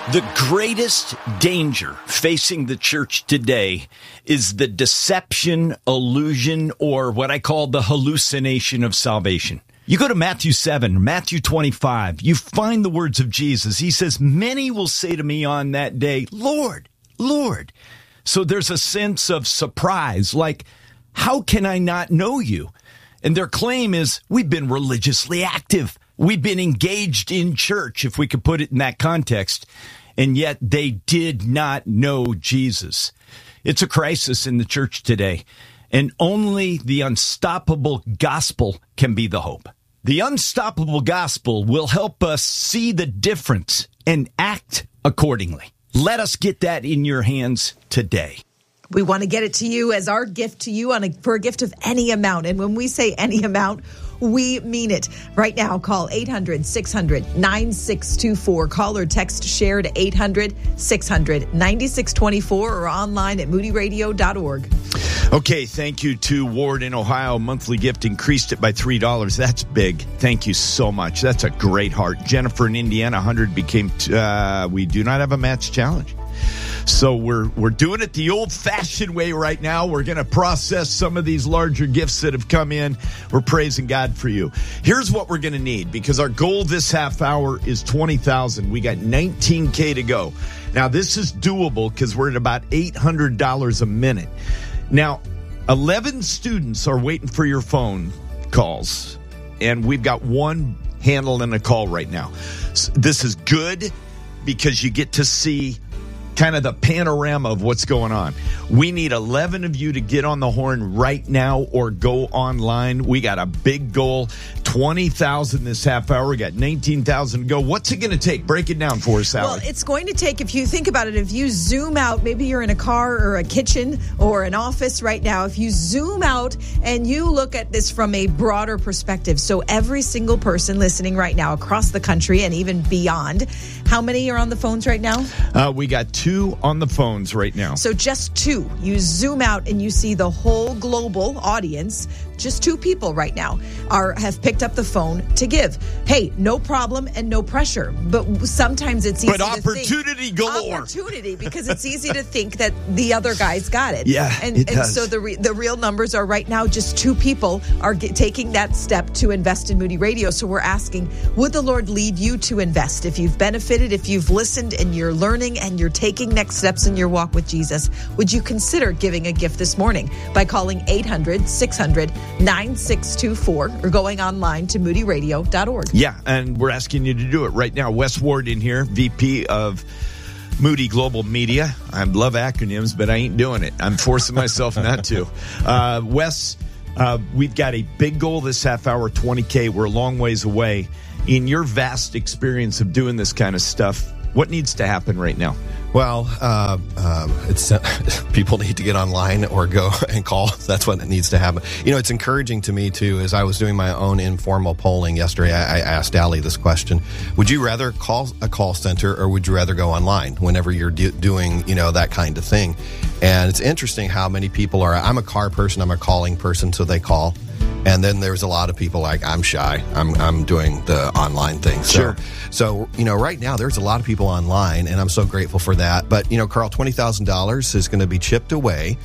The greatest danger facing the church today is the deception, illusion, or what I call the hallucination of salvation. You go to Matthew 7, Matthew 25, you find the words of Jesus. He says, many will say to me on that day, Lord, Lord. So there's a sense of surprise, like, how can I not know you? And their claim is, we've been religiously active. We've been engaged in church, if we could put it in that context, and yet they did not know Jesus. It's a crisis in the church today, and only the unstoppable gospel can be the hope. The unstoppable gospel will help us see the difference and act accordingly. Let us get that in your hands today. We want to get it to you as our gift to you for a gift of any amount. And when we say any amount, we mean it. Right now, call 800-600-9624. Call or text share to 800-600-9624 or online at moodyradio.org. Okay, thank you to Ward in Ohio. Monthly gift increased it by $3. That's big. Thank you so much. That's a great heart. Jennifer in Indiana, 100 became, we do not have a match challenge. So we're doing it the old-fashioned way right now. We're going to process some of these larger gifts that have come in. We're praising God for you. Here's what we're going to need, because our goal this half hour is $20,000. We got $19K to go. Now, this is doable because we're at about $800 a minute. Now, 11 students are waiting for your phone calls, and we've got one handling a call right now. So this is good because you get to see kind of the panorama of what's going on. We need 11 of you to get on the horn right now or go online. We got a big goal, 20,000 this half hour. We got 19,000 to go. What's it going to take? Break it down for us, Sally. Well, it's going to take, if you think about it, if you zoom out, maybe you're in a car or a kitchen or an office right now. If you zoom out and you look at this from a broader perspective, so every single person listening right now across the country and even beyond, how many are on the phones right now? We got 2 on the phones right now. So just 2. You zoom out and you see the whole global audience. Just 2 people right now have picked up the phone to give. Hey, no problem and no pressure. But sometimes it's easy to think. But opportunity galore. Opportunity, because it's easy to think that the other guy's got it. Yeah, it does. So the real numbers are right now just 2 people are taking that step to invest in Moody Radio. So we're asking, would the Lord lead you to invest? If you've benefited, if you've listened and you're learning and you're taking next steps in your walk with Jesus, would you consider giving a gift this morning by calling 800-600-9624 or going online to moodyradio.org? Yeah, and we're asking you to do it right now. Wes Ward in here, VP of Moody Global Media. I love acronyms, but I ain't doing it. I'm forcing myself not to. Wes, we've got a big goal this half hour, 20K. We're a long ways away. In your vast experience of doing this kind of stuff, what needs to happen right now? Well, it's people need to get online or go and call. That's what needs to happen. You know, it's encouraging to me, too, as I was doing my own informal polling yesterday. I asked Allie this question. Would you rather call a call center or would you rather go online whenever you're doing, you know, that kind of thing? And it's interesting how many people are. I'm a car person. I'm a calling person, so they call. And then there's a lot of people like, I'm shy. I'm doing the online thing. So, you know, right now there's a lot of people online, and I'm so grateful for that. But, you know, Carl, $20,000 is going to be chipped away.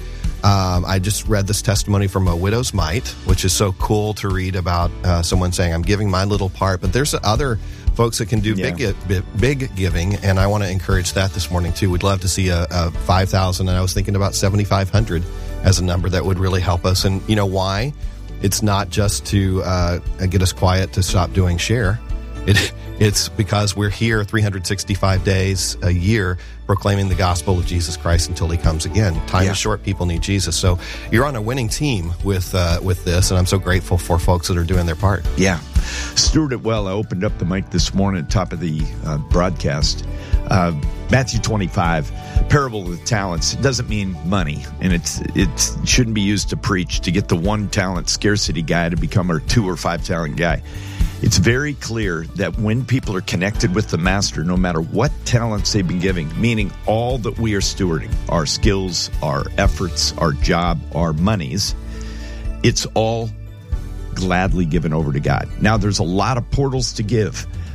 I just read this testimony from a widow's mite, which is so cool to read about someone saying, I'm giving my little part. But there's other folks that can do big giving, and I want to encourage that this morning, too. We'd love to see a $5,000, and I was thinking about $7,500 as a number that would really help us. And you know why? It's not just to get us quiet to stop doing share. It's because we're here 365 days a year proclaiming the gospel of Jesus Christ until he comes again. Time is short. People need Jesus. So you're on a winning team with this, and I'm so grateful for folks that are doing their part. Yeah. Steward it well. I opened up the mic this morning at the top of the broadcast. Matthew 25, parable of the talents. It doesn't mean money, and it shouldn't be used to preach to get the 1 talent scarcity guy to become a 2 or 5 talent guy. It's very clear that when people are connected with the master, no matter what talents they've been giving, meaning all that we are stewarding, our skills, our efforts, our job, our monies, it's all gladly given over to God. Now, there's a lot of portals to give,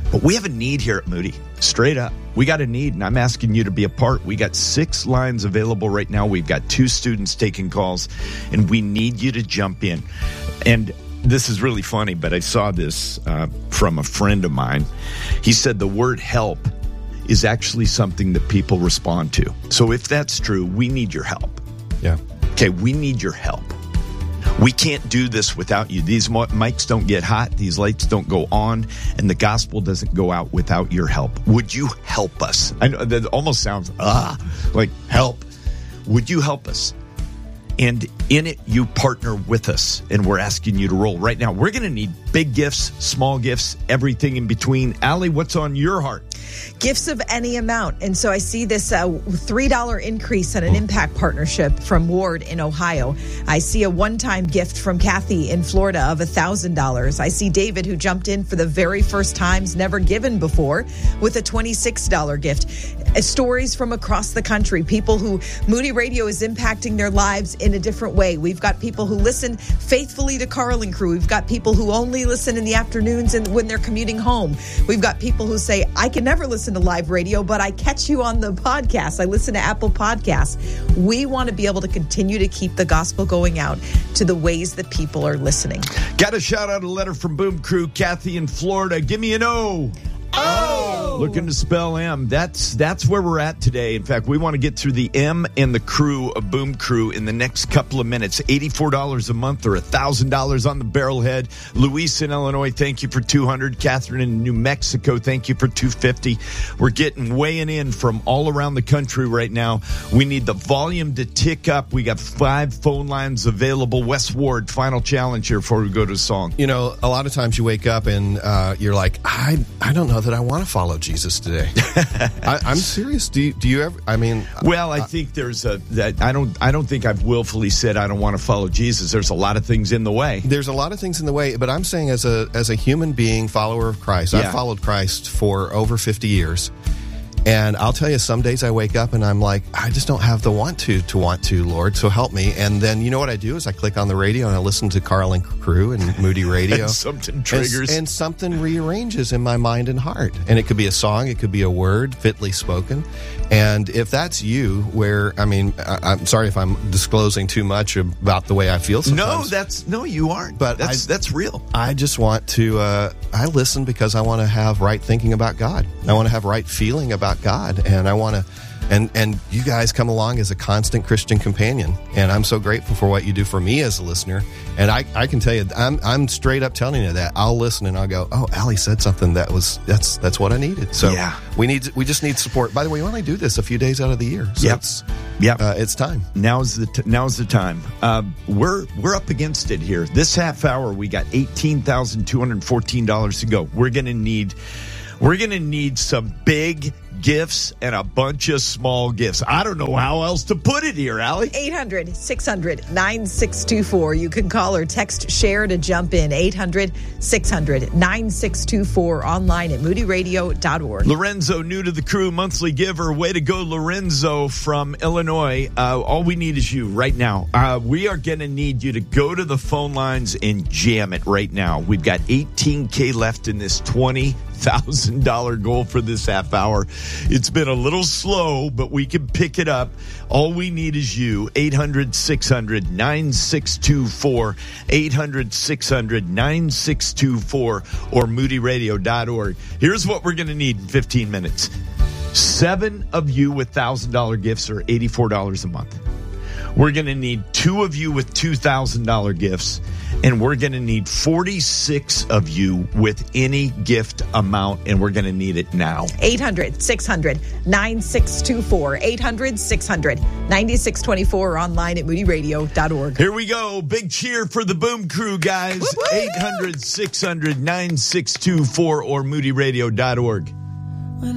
But we have a need here at Moody. Straight up. We got a need, and I'm asking you to be a part. We got 6 lines available right now. We've got 2 students taking calls, and we need you to jump in. And this is really funny, but I saw this from a friend of mine. He said the word help is actually something that people respond to. So if that's true, we need your help. Yeah. Okay, we need your help. We can't do this without you. These mics don't get hot. These lights don't go on. And the gospel doesn't go out without your help. Would you help us? I know that almost sounds like help. Would you help us? And in it, you partner with us. And we're asking you to roll right now. We're going to need big gifts, small gifts, everything in between. Allie, what's on your heart? Gifts of any amount. And so I see this $3 increase in an impact partnership from Ward in Ohio. I see a one-time gift from Kathy in Florida of $1,000. I see David, who jumped in for the very first times, never given before, with a $26 gift. Stories from across the country, people who Moody Radio is impacting their lives in a different way. We've got people who listen faithfully to Carl and Crew. We've got people who only listen in the afternoons and when they're commuting home. We've got people who say, I can never listen to live radio, but I catch you on the podcast. I listen to Apple Podcasts. We want to be able to continue to keep the gospel going out to the ways that people are listening. Got to shout out a letter from Boom Crew, Kathy in Florida. Give me an O. Oh! Looking to spell M. That's where we're at today. In fact, we want to get through the M and the crew of Boom Crew in the next couple of minutes. $84 a month or $1,000 on the barrelhead. Luis in Illinois, thank you for $200. Catherine in New Mexico, thank you for $250. We're getting weighing in from all around the country right now. We need the volume to tick up. We got 5 phone lines available. Wes Ward, final challenge here before we go to a song. You know, a lot of times you wake up and you're like, I don't know that I want to follow Jesus today. I'm serious. Do you ever? I mean, well, I think there's I don't think I've willfully said I don't want to follow Jesus. There's a lot of things in the way. There's a lot of things in the way, but I'm saying as a human being, follower of Christ, I've followed Christ for over 50 years. And I'll tell you, some days I wake up and I'm like, I just don't have the want to, Lord, so help me. And then you know what I do is I click on the radio and I listen to Carl and Crew and Moody Radio. And something triggers. And something rearranges in my mind and heart. And it could be a song, it could be a word, fitly spoken. And if that's you, I'm sorry if I'm disclosing too much about the way I feel sometimes. No, you aren't. But that's real. I just want to, I listen because I want to have right thinking about God. I want to have right feeling about God, and I want to, and you guys come along as a constant Christian companion, and I'm so grateful for what you do for me as a listener. And I can tell you, I'm straight up telling you that I'll listen and I'll go, oh, Allie said something that's what I needed. So yeah. we just need support. By the way, we only do this a few days out of the year, so it's time. Now's the time. We're up against it here. This half hour, we got $18,214 to go. We're gonna need some big gifts and a bunch of small gifts. I don't know how else to put it here, Allie. 800-600-9624. You can call or text share to jump in. 800-600-9624. Online at moodyradio.org. Lorenzo, new to the crew, monthly giver. Way to go, Lorenzo from Illinois. All we need is you right now. We are going to need you to go to the phone lines and jam it right now. We've got $18K left in this $20,000 goal for this half hour. It's been a little slow, but we can pick it up. All we need is you. 800-600-9624. 800-600-9624 or moodyradio.org. Here's what we're going to need in 15 minutes. 7 of you with $1,000 gifts or $84 a month. We're going to need 2 of you with $2,000 gifts, and we're going to need 46 of you with any gift amount, and we're going to need it now. 800-600-9624. 800-600-9624 or online at moodyradio.org. Here we go. Big cheer for the Boom Crew, guys. 800-600-9624 or moodyradio.org.